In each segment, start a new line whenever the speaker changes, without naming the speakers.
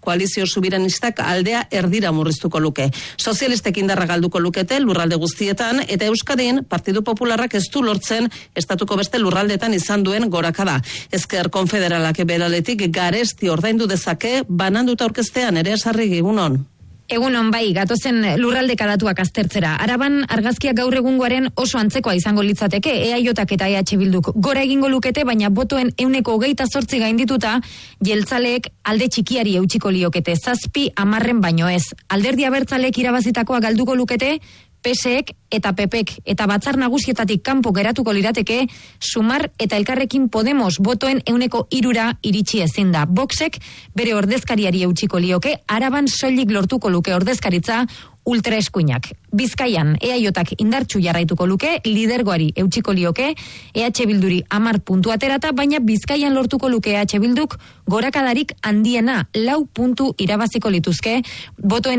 koalizio subiranistak aldea erdira murriztuko luke. Sozialistek indarra galduko lukete lurralde guztietan, eta Euskadin Partidu Popularrak ez du lortzen estatuko beste lurraldetan izan duen gorakada. Ezker Konfederalak beraletik garesti ordaindu dezake bananduta aurkeztean ere esarri egunon.
Egunon bai, gatozen lurraldeka datuak aztertzera. Araban argazkiak gaur egungoaren oso antzekoa izango litzateke, EAJak eta EH Bilduk gora egingo lukete, baina botoen 28 gaindituta, jeltzaleek alde txikiari eutsiko liokete, 7-10 baino ez. Alderdi abertzaleek irabazitakoa galduko lukete, PSek eta PPek eta batzar nagusietatik kanpo geratuko lirateke, Sumar eta Elkarrekin Podemos botoen 3% iritsi ezin da. Voxek bere ordezkariari eutsiko lioke, Araban soilik lortuko luke ordezkaritza ultraeskuinak. Bizkaian EAJak indartsu jarraituko luke, lidergoari eutsiko lioke, EH Bilduri 10 puntu aterata, baina Bizkaian lortuko luke EH Bilduk gorakadarik handiena 4 puntu irabaziko lituzke, botoen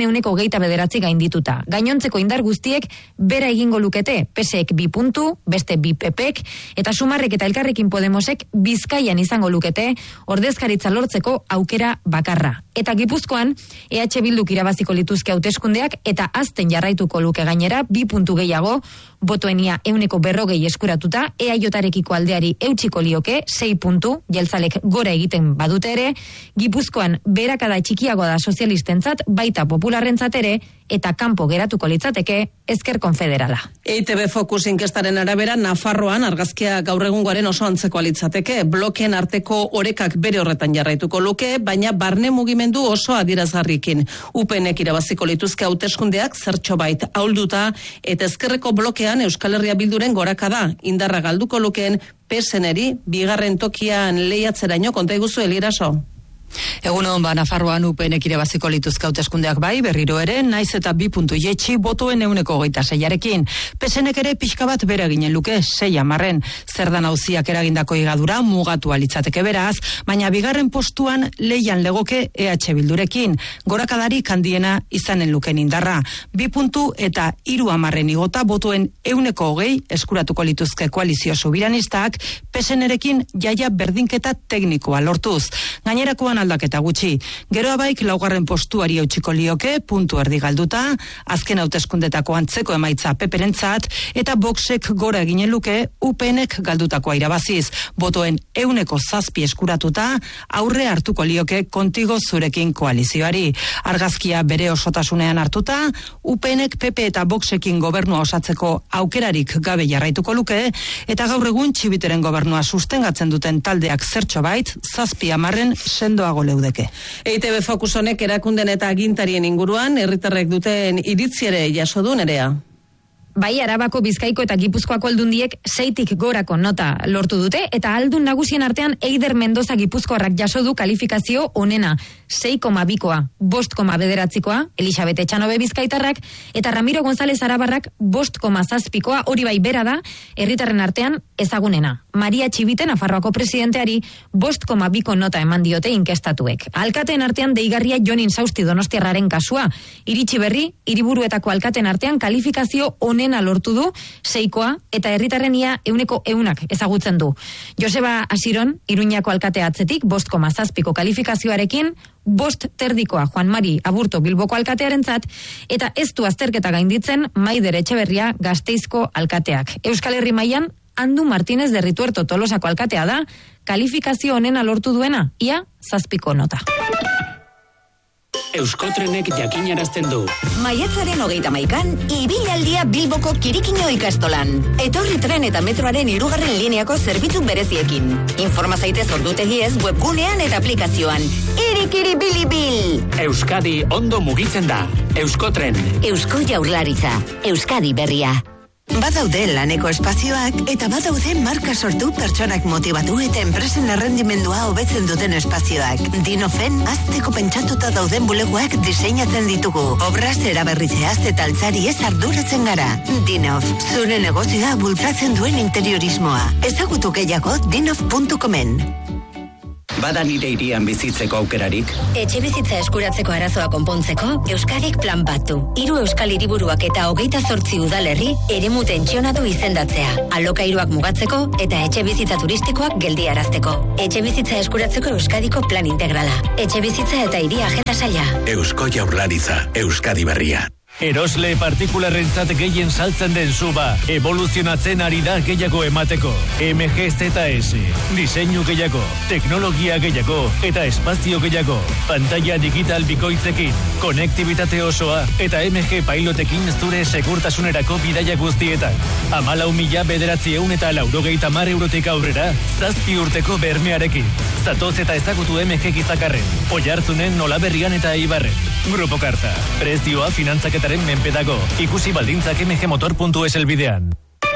29 gaindituta. Gainontzeko indar guztiek bera egingo lukete, PSek 2 puntu, beste 2 PPek, eta Sumarrek eta Elkarrekin Podemosek Bizkaian izango lukete ordezkaritza lortzeko aukera bakarra. Eta Gipuzkoan EH Bilduk irabaziko lituzke hauteskundeak eta azten jarraituko luke gainera 2 puntu gehiago, botoenia 140 eskuratuta, EAJarekiko aldeari eutsiko lioke 6 puntu, jeltzalek gora egiten badute ere, Gipuzkoan berakada txikiagoa da sozialistentzat, baita popularrentzat ere, eta kanpo geratuko litzateke Ezker Konfederala.
EITB Focus inkestaren arabera, Nafarroan argazkia gaur egungoaren oso antzekoa litzateke, blokeen arteko orekak bere horretan jarraituko luke, baina barne mugimendu oso adierazgarrikin. UPNek irabaziko lituzke hauteskundeak zertxobait ahulduta, eta ezkerreko blokean Euskal Herria Bilduren gorakada, indarra galduko lukeen PSNeri bigarren tokian lehiatzeraino, konta iguzu Eliraso.
Egunon, Nafarroan UPNek irabaziko lituzke hauteskundeak bai, berriro ere, naiz eta 2 puntu jetxi botoen 26arekin. PSNek ere pixka bat bere ginen luke, 6-10, zer da nauziak eragindako higadura mugatu litzateke beraz, baina bigarren postuan leian legoke EH Bildurekin, gorakadarik handiena izanen luken indarra. 2 puntu eta 3-10 igota botoen 20 eskuratuko lituzke koalizio subiranistak, PSNerekin jaia berdinketa teknikoa lortuz. Gainerakoan aldaketa gutxi. Geroa baik laugarren postuari eutsiko lioke, puntu erdi galduta, azken hauteskundetako antzeko emaitza peperentzat, eta Voxek gora eginen luke, UPNek galdutakoa irabaziz. Botoen 7 eskuratuta, aurre hartuko lioke kontigo zurekin koalizioari. Argazkia bere osotasunean hartuta, UPNek PP eta Voxekin gobernua osatzeko aukerarik gabe jarraituko luke, eta gaur egun Txibiteren gobernua sustengatzen duten taldeak zertxobait, 7-10 sendoago leudeke.
EITB Focus honek erakunden eta agintarien inguruan herritarrek duten iritziere jaso du Nerea.
Bai, Arabako, Bizkaiko eta Gipuzkoako aldundiek 6tik gorako nota lortu dute, eta aldun nagusien artean Eider Mendoza Gipuzkoarrak jaso du kalifikazio onena, 6,2koa, 5,9koa, Elisabete Etxanobe Bizkaitarrak, eta Ramiro González Arabarrak 5,7koa, hori bai bera da, herritarren artean ezagunena. Maria Txibite, Nafarroako presidenteari 5,2ko nota eman diote inkestatuek. Alkateen artean deigarria Jonin Sausti Donostiarraren kasua, iritsi berri, hiriburuetako alkateen artean kalifikazio onena lortu du, 6koa, eta herritarrenia 100 ezagutzen du. Joseba Asiron, Iruñako alkatea atzetik, 5,7ko kalifikazioarekin, 5,3koa Juan Mari Aburto Bilboko alkatearentzat, eta ez du azterketa gainditzen Maider Etxeberria Gasteizko alkateak. Euskal Herri mailan Andu Martínez de Rituerto Tolosako alkatea da, kalifikazio onena lortu duena, ia 7ko nota.
Euskotrenek jakinarazten du.
Maiatzaren 31an, ibilaldia Bilboko Kirikino ikastolan. Etorri tren eta metroaren 3. lineako zerbitzu bereziekin. Informa zaitez ordutegiez webgunean eta aplikazioan. Irikiri bilibil!
Euskadi ondo mugitzen da. Euskotren.
Eusko Jaurlaritza. Euskadi berria. Badaude laneko espazioak eta badaude marka sortu pertsonak motibatu eta enpresen errendimendua hobetzen duten espazioak. Dinofen azteko pentsatuta dauden bulegoak diseinatzen ditugu. Obraz eraberritzeaz eta altzari ez arduratzen gara. Dinof, zure negozioa bultzatzen duen interiorismoa. Ezagutu gehiago dinof.comen.
Bada nire hirian bizitzeko aukerarik?
Etxe bizitza eskuratzeko arazoa konpontzeko, Euskadik plan bat du. 3 euskal hiriburuak eta 28 udalerri eremu tentsionatu izendatzea. Alokairuak mugatzeko eta etxe bizitza turistikoak geldiarazteko. Etxe bizitza eskuratzeko Euskadiko plan integrala. Etxe bizitza eta hiria agenda saila.
Eusko Jaurlaritza, Euskadi berria.
Erosle partikularrentzat gehien saltzen den suba, evoluzionatzen ari da gehiago emateko. MGZS, diseinu gehiago, teknologia gehiago eta espazio gehiago. Pantalla digital bikoitzekin, konektibitate osoa eta MG pilotekin zure segurtasunerako bidaia guztietan. 14.990 eurotik aurrera, 7 urteko bermearekin. Zatoz eta ezagutu MG Gizakarren, Oiartzunen, Olaberrian eta Eibarren. Grupo Karta, prezioa finantzaketaren menpedago. Ikusi baldintzak mgmotor.es elbidean.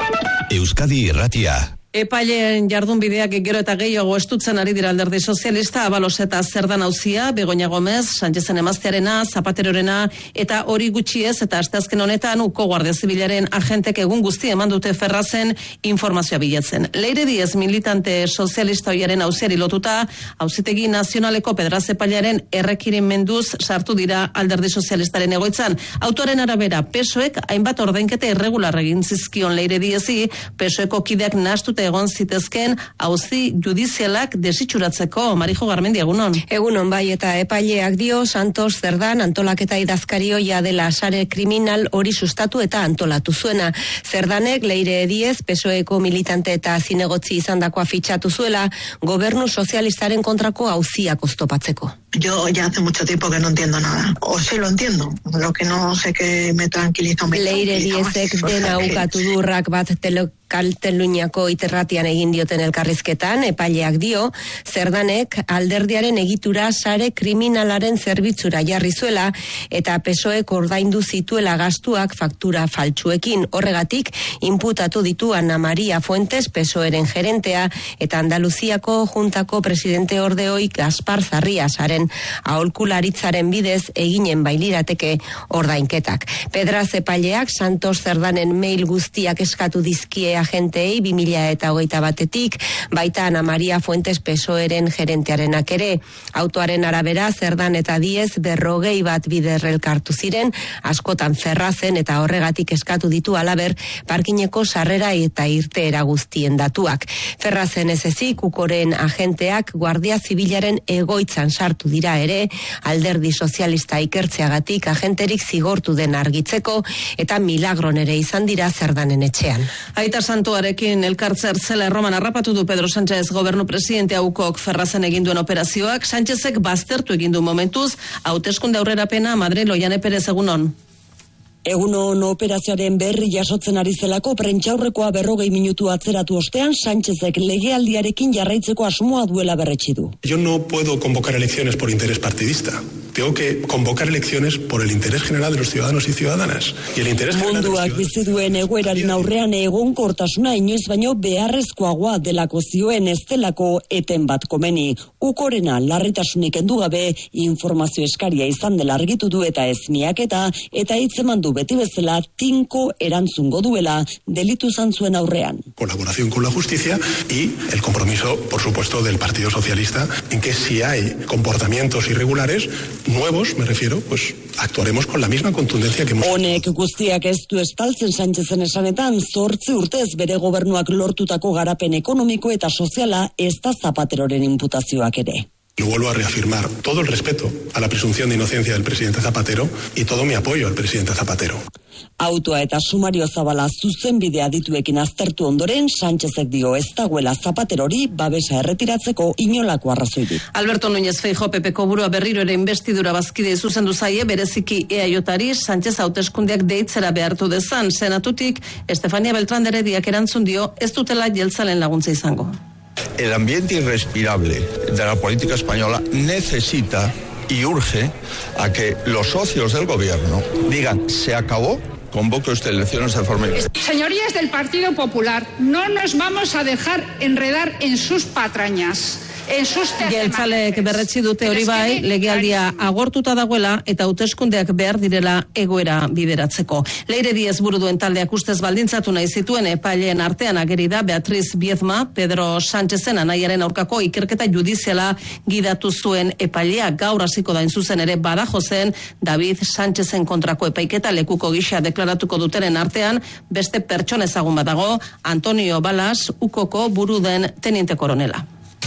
Euskadi Irratia.
Epaileen jardunbideak gero eta gehiago estutzen ari dira Alderdi Sozialista, Abalos eta Zerdan Auzia, Begoña Gomez, Sánchezen emaztearena, Zapaterorena eta hori gutxiez eta asteazken honetan Uko Guardia Zibilaren agentek egun guzti eman dute Ferrazen informazioa bilatzen. Leire Diez militante sozialista hoiaren auziari lotuta, Auzitegi Nazionaleko Pedraz epailearen errekirimenduz sartu dira Alderdi Sozialistaren egoitzan. Autoaren arabera, PSOEk hainbat ordainketa irregular egin zizkion Leire Diezi, PSOEko kideak nahastuta egon zitezken auzi judizialak desitxuratzeko. Marijo Garmendi, egunon.
Egunon bai, eta epaileak dio Santos Zerdan antolaketa idazkarioia dela sare kriminal hori sustatu eta antolatu zuena. Zerdanek Leire Diez, PSOEko militante eta zinegotzi izandakoa fitxatu zuela, gobernu sozialistaren kontrako auziak oztopatzeko.
Yo ya hace mucho tiempo que no entiendo nada. O sí lo entiendo. Lo que no sé que me tranquiliza.
Leire Diezek dena ukatu durrak bat Kataluniako iterratian egin dioten elkarrizketan, epaileak dio, Zerdanek alderdiaren egitura sare kriminalaren zerbitzura jarri zuela eta PSOEk ordaindu zituela gastuak faktura faltsuekin. Horregatik, inputatu ditu Ana Maria Fuentes, PSOEren gerentea, eta Andaluziako juntako presidente ordeoi Gaspar Zarriasaren aholkularitzaren bidez eginen bailirateke ordainketak. Pedraz epaileak Santos Zerdanen mail guztiak eskatu dizkie agenteei 2021etik, baita Ana Maria Fuentes PSOEren gerentearenak ere. Autoaren arabera, Zerdan eta Diez 40 bat bider elkartu ziren, askotan Ferrazen eta horregatik eskatu ditu halaber parkineko sarrera eta irteera guztien datuak. Ferrazen ez ezik, Ukoren agenteak Guardia Zibilaren egoitzan sartu dira ere, Alderdi Sozialista ikertzeagatik agenterik zigortu den argitzeko eta milagron ere izan dira Zerdanen etxean.
Aita Santuarekin elkartzer zela Erroman harrapatu du Pedro Sánchez gobernu presidente Ukok Ferrazen egin duen operazioak. Sánchezek baztertu egin du momentuz, hauteskunde aurrerapena Madrid Oiane Perez, egunon.
Egunon operazioaren berri jasotzen ari zelako prentxaurrekoa 40 minutu atzeratu ostean Sánchezek legealdiarekin jarraitzeko asmoa duela berretsi du.
Yo no puedo convocar elecciones por interés partidista. Tengo que convocar elecciones por el interés general de los ciudadanos y ciudadanas. Y el interés general
munduak bizi duen egoeraren aurrean egonkortasuna inoiz baino beharrezkoagoa delako zioen ez delako eten bat komeni. Ukorena larritasunik kendu gabe informazio eskaria izan dela argitu du eta ez miaketa eta hitzeman du beti bezala tinko erantzungo duela delitu zantzuen aurrean.
Colaboración con la justicia y el compromiso, por supuesto, del Partido Socialista en que si hay comportamientos irregulares, nuevos, me refiero, pues actuaremos con la misma contundencia que hemos...
Honek guztiak ez du estaltzen Sánchezen esanetan, 8 urtez bere gobernuak lortutako garapen ekonomiko eta soziala ez da Zapateroren inputazioak ere.
Lo vuelvo a reafirmar, todo el respeto a la presunción de inocencia del presidente Zapatero y todo mi apoyo al presidente Zapatero.
Autoa eta sumario zabala zuzenbidea dituekin aztertu ondoren, Sánchezek dio ez dagoela Zapaterori babesa erretiratzeko inolako arrazoirik.
Alberto Núñez Feijóo PPko burua berriro ere investidura bazkide zuzendu zaie, bereziki EAJari Sánchez hauteskundeak deitzera behartu dezan. Senatutik Estefania Beltrán de Herediak erantzun dio ez dutela jeltzalen laguntza izango.
El ambiente irrespirable de la política española necesita y urge a que los socios del gobierno digan, se acabó, convoque usted elecciones de forma...
Señorías del Partido Popular, no nos vamos a dejar enredar en sus patrañas.
Jeltzaleek berretsi dute hori bai, legealdia agortuta dagoela eta hauteskundeak behar direla egoera bideratzeko. Leire Diez buru duen taldeak ustez baldintzatu nahi zituen epaileen artean ageri da Beatriz Biezma, Pedro Sánchezen anaiaren aurkako ikerketa judiziala gidatu zuen epailea. Gaur hasiko da zuzen ere Badajozen David Sánchezen kontrako epaiketa lekuko gisa deklaratuko dutenen artean beste pertsona ezagun badago, Antonio Balas, ukoko buru den teniente koronela.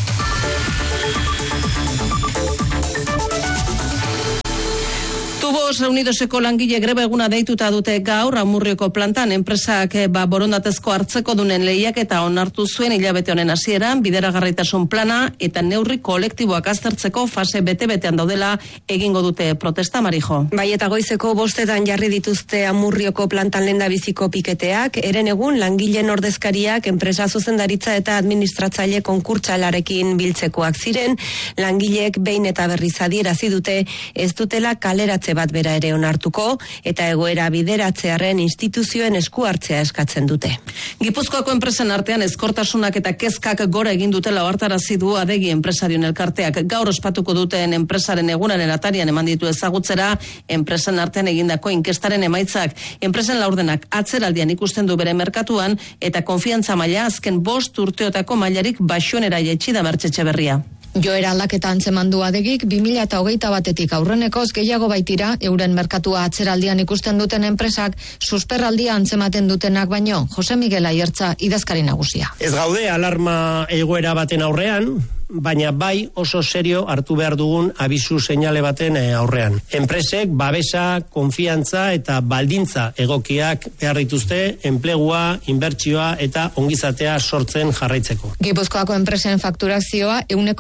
Tubos Reunidoseko langile greba eguna deituta dute gaur Amurrioko plantan enpresak borondatezko hartzeko dunen lehiak eta onartu zuen hilabete honen hasieran bideragarritasun plana eta neurri kolektiboak aztertzeko fase bete-betean daudela egingo dute protesta, Marijo.
Bai, eta goizeko 5 jarri dituzte Amurrioko plantan lehendabiziko piketeak, eren egun langileen ordezkariak enpresa zuzendaritza eta administratzaile konkurtsalarekin biltzekoak ziren, langileek behin eta berriz adierazi dute ez dutela kaleratze bat bera ere onartuko eta egoera bideratzearen instituzioen esku hartzea eskatzen dute.
Gipuzkoako enpresen artean ezkortasunak eta kezkak gora egin dutela ohartarazi du Adegi enpresarioen elkarteak. Gaur ospatuko duten enpresaren egunaren atarian eman ditu ezagutzera enpresen artean egindako inkestaren emaitzak. Enpresen laurdenak atzeraldian ikusten du bere merkatuan eta konfiantza maila azken 5 urteotako mailarik baxuenera jaitsi da Mertxe Etxeberria.
Joera aldaketa antzeman du Adegik 2021etik aurrenekoz gehiago baitira euren merkatua atzeraldian ikusten duten enpresak susperraldia antzematen dutenak baino. Jose Miguel Aiertza idazkari nagusia.
Ez gaude alarma egoera baten aurrean, baina bai oso serio hartu behar dugun abisu seinale baten aurrean. Enpresek babesa, konfiantza eta baldintza egokiak behar dituzte enplegua, inbertsioa eta ongizatea sortzen jarraitzeko.
Gipuzkoako enpresen fakturazioa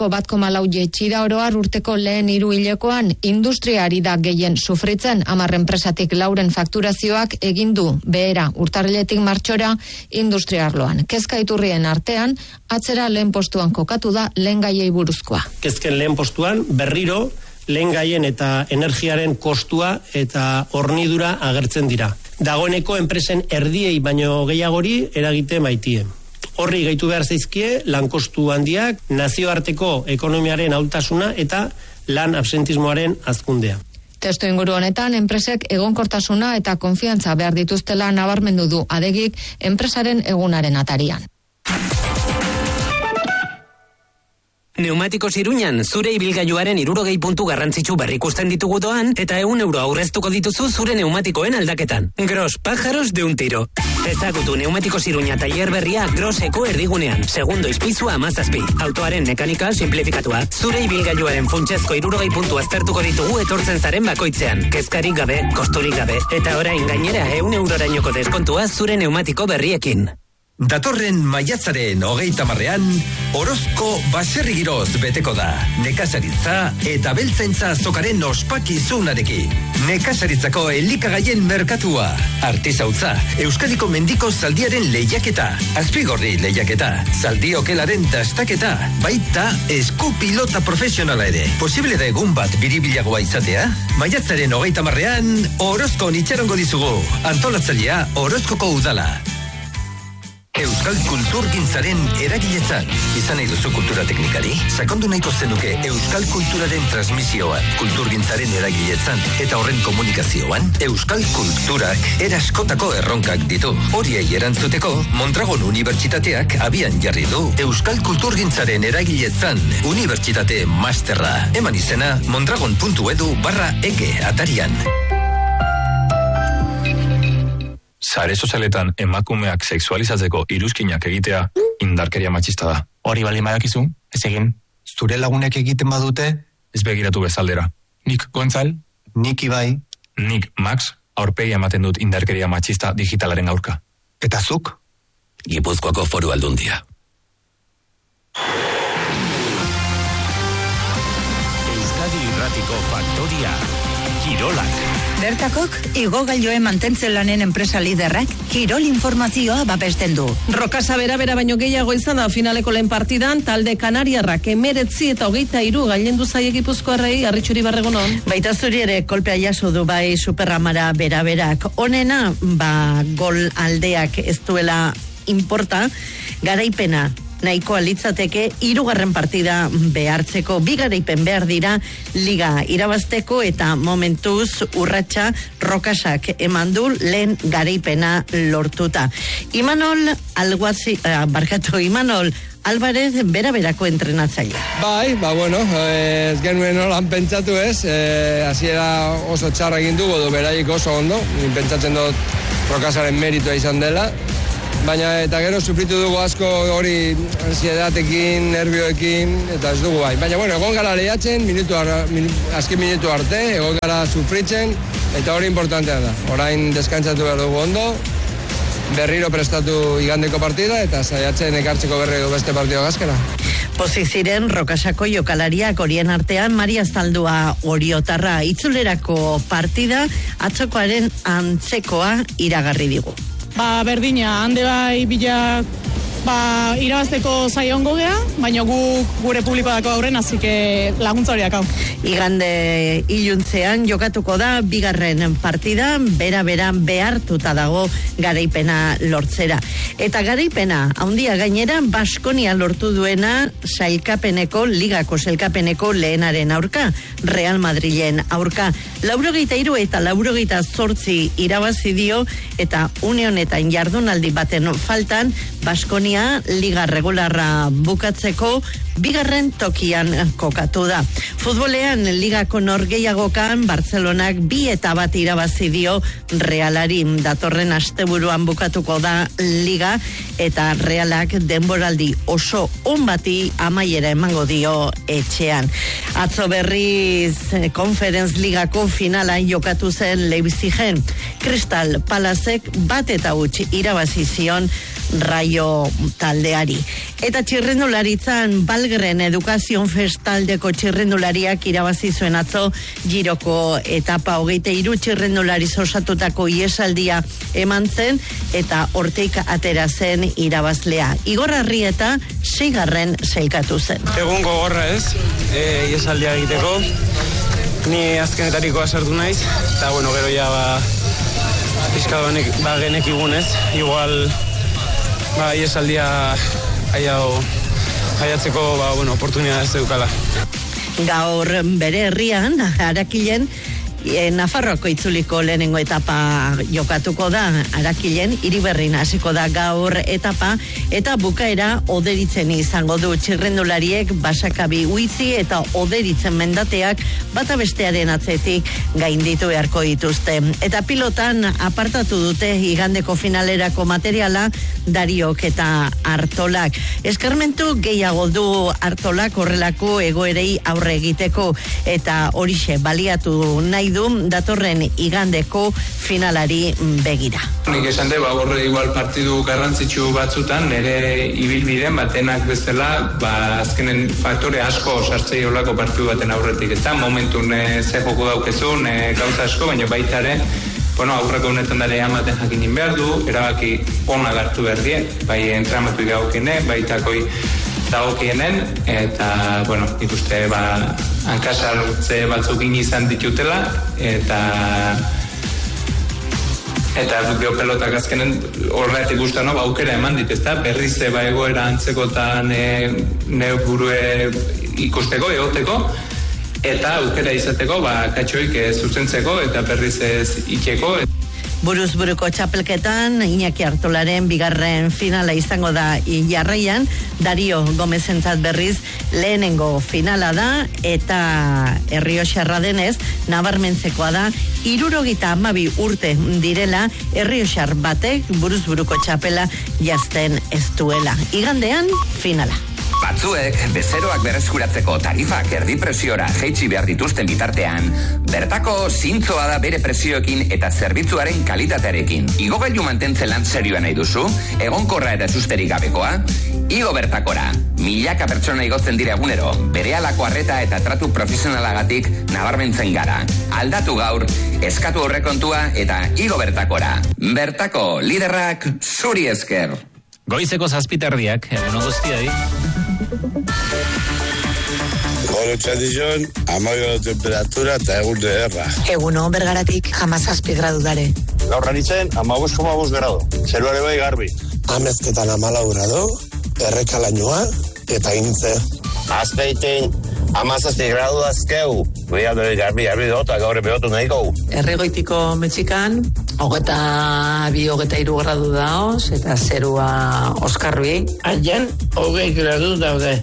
1,4 jaitsi da oro har urteko lehen 3 hilekoan. Industriari da gehien sufritzen, 10 enpresatik 4 fakturazioak egin du behera urtarriletik martxora industriarloan. Kezka iturrien artean atzera lehen postuan kokatu da lehen gaiei buruzkoa.
Kezken lehen postuan berriro lehen gaien eta energiaren kostua eta hornidura agertzen dira. Dagoeneko enpresen erdiei baino gehiagori eragite baitie. Horri gehitu behar zaizkie lankostu handiak, nazioarteko ekonomiaren ahultasuna eta lan absentismoaren hazkundea.
Testu inguru honetan, enpresek egonkortasuna eta konfiantza behar dituztela nabarmendu du Adegik enpresaren egunaren atarian.
Neumatikos Iruñan, zure ibilgailuaren 60 puntu garrantzitsu berrikusten ditugu doan, eta 100 euro aurreztuko dituzu zure neumatikoen aldaketan. Gros, pájaros de un tiro. Ezagutu Neumatikos Iruña tailer berria Groseko erdigunean. Segundo izpizua 17. Autoaren mekanika simplifikatua. Zure ibilgailuaren funtsezko 60 puntu aztertuko ditugu etortzen zaren bakoitzean. Kezkarik gabe, kosturik gabe. Eta orain gainera 100 eurorainoko deskontua zure neumatiko berriekin.
Datorren maiatzaren 30ean, Orozko baserri giroz beteko da. Nekazaritza eta beltzaintza azokaren ospakizunarekin. Nekazaritzako elikagaien merkatua. Artizautza, Euskadiko mendiko zaldiaren lehiaketa. Azpigorri lehiaketa. Zaldi okelaren dastaketa. Baita eskupilota profesionala ere. Posible da egun bat biribilagoa izatea? Maiatzaren 30ean, Orozko itxarongo dizugu. Antolatzailea Orozkoko udala. Euskal kulturgintzaren eragiletzan. Izan nahi duzu kultura teknikari? Sakondu nahiko zenuke Euskal kulturaren transmisioan, kulturgintzaren eragiletzan eta horren komunikazioan? Euskal kulturak eraskotako erronkak ditu. Horiei erantzuteko, Mondragon Unibertsitateak abian jarri du Euskal kulturgintzaren eragiletzan Unibertsitate Masterra. Eman izena mondragon.edu/ege atarian.
Sare sozialetan emakumeak sexualizatzeko iruzkinak egitea indarkeria matxista da.
Hori baldin badakizu, ez egin. Zure lagunek egiten badute,
ez begiratu bezaldera. Nik Gontzal,
nik Ibai,
nik Max, aurpegi ematen dut indarkeria matxista digitalaren aurka.
Eta zuk?
Gipuzkoako Foru Aldundia.
Euskadi Irratiko Faktoria. Kirolak.
Bertakok, igogailoen mantentzen lanen enpresa liderrak, kirol informazioa babesten du.
Rokasa bera baino gehiago izan da finaleko lehen partidan, talde Kanariarrak 19 eta 23 gailendu zaie Gipuzkoarrei. Arritxuri Barregonon.
Baita zuri ere kolpea jaso du bai Superramara bera-berak. Honena, gol aldeak ez duela inporta, garaipena nahikoa litzateke 3. partida behartzeko. 2 garaipen behar dira liga irabazteko eta momentuz urratsa Rokasak eman du lehen garaipena lortuta. Imanol Alvarez bera-berako entrenatzailea.
Bai, bueno, ez genuen holan pentsatu ez, hasiera oso txarra egin dugu, beraik oso ondo, pentsatzen dut Rokasaren meritua izan dela, baina eta gero sufritu dugu asko hori ansiedatekin, nervioekin, eta ez dugu bai. Baina, bueno, egon gara lehiatzen, azken minutu arte, egon gara sufritzen, eta hori importantea da. Orain deskantzatu behar dugu ondo, berriro prestatu igandeko partida eta saiatzen ekartzeko berriro beste partido gazkera.
Pozik ziren Rokasako jokalariak, horien artean Maria Zaldua Oriotarra. Itzulerako partida atzokoaren antzekoa iragarri digu.
Berdina, hande bai bilak irabazteko zaiongo gea, baina gure publikoako aurren, azike laguntza horiak hau.
Igande iluntzean jokatuko da 2. partida, bera behartuta dago garaipena lortzera. Eta garaipena, handia gainera, Baskonia lortu duena ligako sailkapeneko lehenaren aurka, Real Madrilen aurka. 83 eta 88 irabazi dio, eta une honetan jardunaldi baten faltan, Baskonia liga regularra bukatzeko 2. tokian kokatu da. Futbolean ligako norgehiagokan Barcelonak 2-1 irabazi dio Realari. Datorren asteburuan bukatuko da liga eta Realak denboraldi oso on bati amaiera emango dio etxean. Atzo berriz Conference Ligako finala jokatu zen Leipzigen. Crystal Palacek 1-0 irabazi zion Rayo taldeari. Eta txirrendularitzan Balgren Educación Festaldeko txirrendulariak irabazi zuen atzo Giroko etapa 23 txirrendulariz osatutako iesaldia eman zen eta hortik atera zen irabazlea. Igor Arrieta 6. sailkatu zen.
Egun gogorra ez, iesaldia egiteko. Ni azkenetarikoa sartu naiz, eta gero ja pizkatu genekigunez, igual iesaldia aiatzeko oportunidad ez dukala.
Gaur bere herrian, Arakilen, Nafarroako itzuliko lehenengo etapa jokatuko da. Arakilen Iriberrin hasiko da gaur etapa eta bukaera Oderitzen izango du. Txirrendulariek Basakabi Uizi eta Oderitzen mendateak bata bestearen atzetik gainditu beharko dituzte. Eta pilotan apartatu dute igandeko finalerako materiala Dariok eta Artolak. Eskarmentu gehiago du Artolak horrelako egoerei aurre egiteko eta horixe baliatu nahi du datorren igandeko finalari begira.
Nik esan de, horre igual partidu garrantzitsu batzutan, nire ibilbiden batenak bezala, azkenen faktore asko sartzei olako partidu baten aurretik. Eta momentun ze joko daukezun, gauza asko, baina baita ere, aurreko honetan dara amaten jakinin behar du, erabaki onak hartu behar die, bai entramatu igaukene, baitakoi dagokienen, eta, nik uste, hankasartze batzukin izan ditutela, eta geopelotak azkenen horretik guztan, aukera eman dit, ezta? Berriz egoera antzekotan neurburue ikusteko, egoteko, eta aukera izateko, katxoik zuzentzeko, eta berriz ez ikeko.
Buruz-buruko txapelketan, Iñaki Artolaren 2. finala izango da jarraian, Dario Gomezentzat berriz lehenengo finala da, eta Errioxarra denez, nabarmentzekoa da, 72 urte direla, Errioxar batek buruz-buruko txapela jazten ez duela. Igandean, finala.
Batzuek, bezeroak berreskuratzeko tarifak erdi presiora jaitsi behar dituzten bitartean, bertako zintzoa da bere presioekin eta zerbitzuaren kalitatearekin. Igogailu mantentze lan serioa nahi duzu, egonkorra eta susterik gabekoa, igo bertakora. Milaka pertsona igotzen dira egunero, berehalako arreta eta tratu profesionalagatik nabarmentzen gara. Aldatu gaur, eskatu horrekontua eta igo bertakora. Bertako liderrak zuri esker.
Goizeko 7:00, egun guztioi.
Goro txandizon, 12 temperatura eta egun ederra.
Eguno Bergaratik 17 gradu dare.
Gaur ranitzen, 15,5 gradu. Zeruare bai garbi.
Amezketan 14 gradu,
errekalainoa eta intze.
Azpeitin, 17 gradu azkeu. Biadoi garbi dota, gaur behotu nahiko.
Erregoitiko Mexikan, 22-23 gradu daoz, eta zerua oskarbi.
Aian, 20 gradu daude.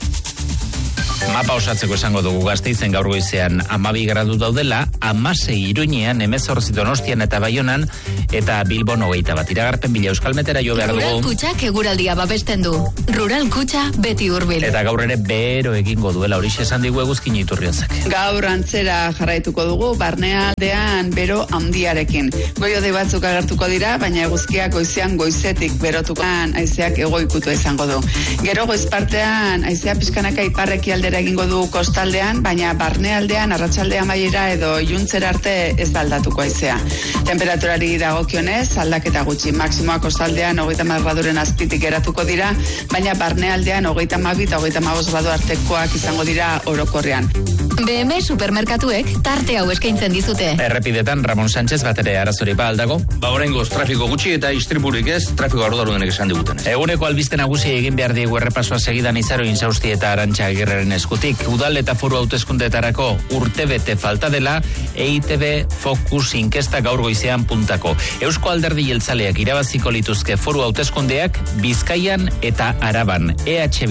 Mapa osatzeko esango dugu Gasteizen gaur goizean 12 gradu daudela, 16 Iruñean, 18 Donostian eta Baionan, eta Bilbon 21. Iragarpen bila Euskalmetera jo behar dugu.
Rural Kutxak eguraldia babesten du. Rural Kutxa beti hurbil.
Eta gaur ere bero egingo duela, horixe esan digu Eguzkin Iturriozak.
Gaur antzera jarraituko dugu, barnealdean bero handiarekin. Goiode batzuk agertuko dira, baina eguzkiak goizean goizetik berotukan haizeak egoikutu izango du. Gero goizpartean haizea pizkanaka iparrekialdera egingo du kostaldean, baina barnealdean arratsalde amaiera edo iluntzera arte ez da aldatuko haizea. Temperaturari dagokionez, aldaketa gutxi, maximoak kostaldean 30 graduren azpitik geratuko dira, baina barnealdean 32 eta 35 gradu artekoak izango dira orokorrean.
BM supermerkatuek tarte hau eskaintzen dizute.
Errepidetan Ramon Sánchez batere arazori ba aldago.
Oraingoz trafiko gutxi eta istripurik ez, trafiko ardudunek esan diguten.
Eguneko albiste nagusi egin behar diegu errepasoa segidan Izaro Insausti eta Arantxa Agirreren eskutik. Udal eta foru hauteskundeetarako urtebete falta dela, EITB Focus inkesta gaur goizean puntako. Eusko Alderdi Jeltzaleak irabaziko lituzke foru hauteskundeak Bizkaian eta Araban. EH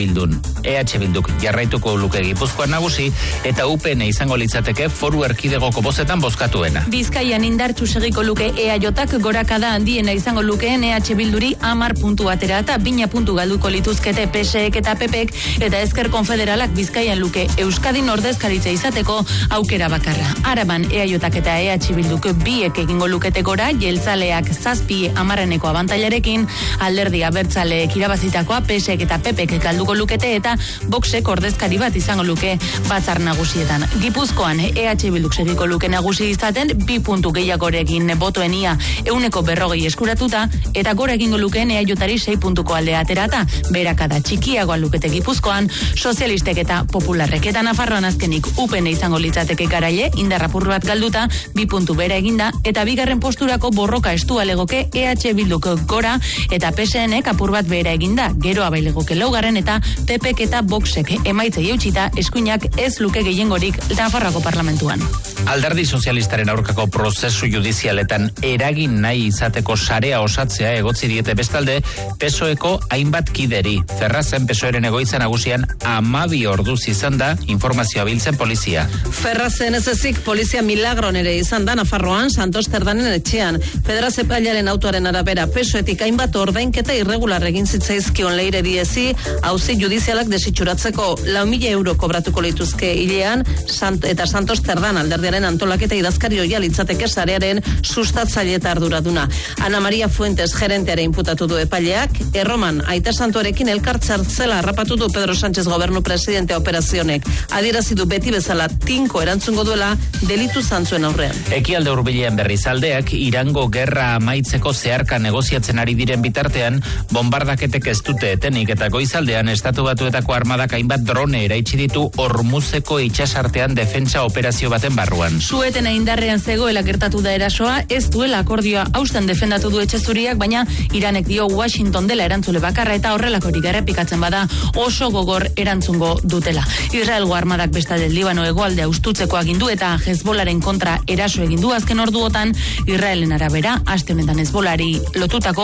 Bilduk jarraituko luke Gipuzkoan nagusi eta UPN izango litzateke foru erkidegoko bozetan bozkatuena.
Bizkaian indartsu segiko luke EAJak gorakada handiena izango lukeen EH Bilduri 10 puntu atera eta 20 puntu galduko lituzkete PSek eta PPek eta Ezker Konfederalak Bizkaian luke Euskadin ordezkaritza izateko aukera bakarra. Araban EAJak eta EH Bilduk biek egingo lukete gora, Jeltzaleak 7-10 abantailarekin, Alderdi Abertzaleek irabazitakoa PSek eta PPek galduko lukete eta Voxek ordezkari bat izango luke batzar nagusietan. Gipuzkoan EH Bilduk segiko luke nagusi izaten 2 puntu gehiagorekin botoen ia 140 eskuratuta eta gora egingo lukeen EAJari 6 puntuko aldea aterata, berakada txikiagoa lukete Gipuzkoan, sozialistek eta popularrek eta Nafarroan azkenik UPN izango litzateke garaile, indarrapur bat galduta, 2 puntu bera eginda, eta bigarren posturako borroka estua legoke EH Bilduk gora eta PSNek apur bat bera eginda, gero abailegoke laugarren eta PPek eta Voxek emaitzei eutxita eskuinak ez luke gehiengorik Nafarroako parlamentuan.
Alderdi sozialistaren aurkako prozesu judizialetan eragin nahi izateko sarea osatzea egotzi diete bestalde PSOEko hainbat kideri. Ferrazen PSOEren egoitza nagusian 12 orduz izan da informazioa biltzen polizia.
Ferrazen ez ezik polizia milagron ere izan da Nafarroan Santos Terdanen etxean. Federaz epailaren autoaren arabera PSOEtik hainbat ordainketa irregular egin zitzaizkion leire diezi auzi judizialak desitxuratzeko 4.000 euro kobratuko lituzke hilean eta Santos Terdan alderdiaren antolaketa idazkari ohia litzateke sarearen sustatzaile eta arduraduna. Ana Maria Fuentes gerenteare inputatu du epaileak, Erroman Aita Santuarekin elkartzartzela harrapatu du Pedro Sánchez gobernu presidente operazionek. Adierazi du beti bezala tinko erantzungo duela delitu zantzuen aurrean.
Ekialde hurbilean berriz aldeak Irango gerra amaitzeko zeharka negoziatzen ari diren bitartean bombardaketek ez dute etenik eta goizaldean Estatu Batuetako armadak hainbat drone eraitsi ditu Hormuzeko itsasartean defentsa operazio baten barruan.
Suetena indarrean zegoela gertatu da erasoa, ez duela akordioa hausten defendatu du etxezuriak, baina Iranek dio Washington dela erantzule bakarra eta horrelakorik errepikatzen bada oso gogor erantzungo dutela. Israelgo armadak bestalde Libano hegoaldea hustutzeko agindu eta Hezbolaren kontra eraso egin du azken orduotan. Israelen arabera aste honetan Hezbolari lotutako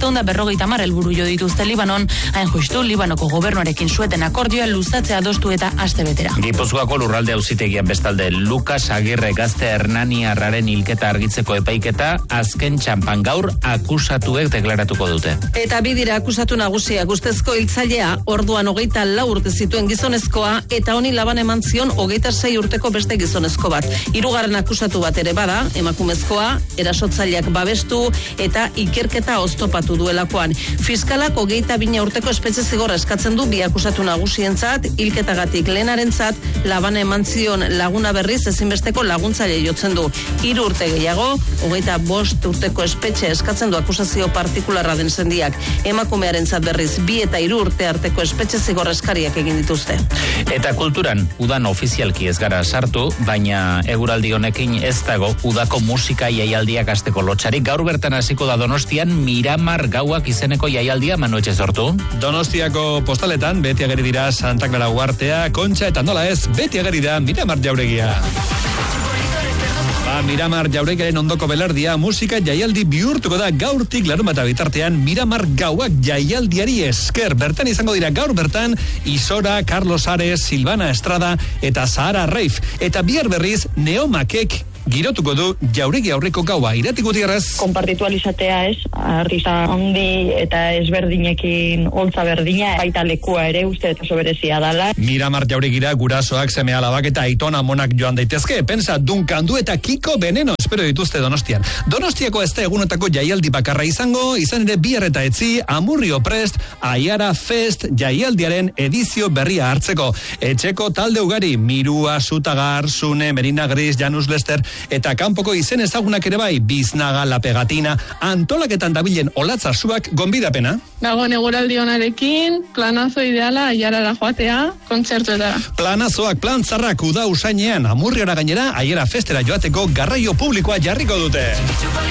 550 helburu jo dituzte Libanon, hain justu Libanoko gobernuarekin Sueten akordioa luzatzea adostu eta astebetera.
Gipuzkoako lurralde auzitegian bestalde Lukas Agirre gazte Hernaniarraren hilketa argitzeko epaiketa azken txanpan gaur akusatuek deklaratuko dute.
Eta bidira akusatu nagusia ustezko hiltzailea orduan 24 urte zituen gizonezkoa eta honi laban eman zion 26 urteko beste gizonezko bat. Hirugarren akusatu bat ere bada, emakumezkoa, erasotzaileak babestu eta ikerketa oztopatu duelakoan. Fiskalak 22 urteko espetxe zigorra eskatzen du bi akusatu nagusientzat, hilketagatik lehenarentzat, labana eman zion laguna berriz ezinbesteko laguntzaile jotzen du. 3 urte gehiago, 25 urteko espetxe eskatzen du akusazio partikularra den sendiak. Emakumearentzat berriz 2 eta 3 urte arteko espetxe zigor eskariak egin dituzte.
Eta kulturan, udan ofizialki ez gara sartu, baina eguraldi honekin ez dago udako musika jaialdiak hasteko lotsarik. Gaur bertan hasiko da Donostian Miramar Gauak izeneko jaialdia, Manu Etxezortu.
Donostiako postaletan beti ageri dira Santa Clara Uhartea, Kontxa eta nola ez, beti ageri da Miramar Jauregia. Miramar Jauregiaren ondoko belardia musika jaialdi bihurtuko da gaurtik larunbata bitartean Miramar Gauak jaialdiari esker. Bertan izango dira gaur bertan Isora, Carlos Ares, Silvana Estrada eta Sahara Reif. Eta bihar berriz Neomakek girotuko du Jauregi aurreko gaua. Irati Gutierrez.
Konpartitualizatea ez, artista handi eta ezberdinekin holtza berdina, baita lekua ere uste eta soberezia dala.
Miramar Jauregira gurasoak, seme alabak eta aitona amonak joan daitezke. Pensa Duncan Du eta Kiko Veneno espero dituzte Donostian. Donostiako ez da egunotako jaialdi bakarra izango, izan ere bihar eta etzi Amurrio Prest Aiara Fest jaialdiaren edizio berria hartzeko. Etxeko talde ugari, Mirua, Sutagar, Sune, Merina Gris, Janus Lester eta kanpoko izen ezagunak ere bai, Biznaga, La Pegatina, antolaketan dabilen Olatza Suak gonbidapena.
Dagoen eguraldi onarekin, planazo ideala Aiarara joatea, kontzertuetara.
Planazoak, plantzarrak uda usainean, Amurriora gainera Aiara Festera joateko garraio publikoa jarriko dute.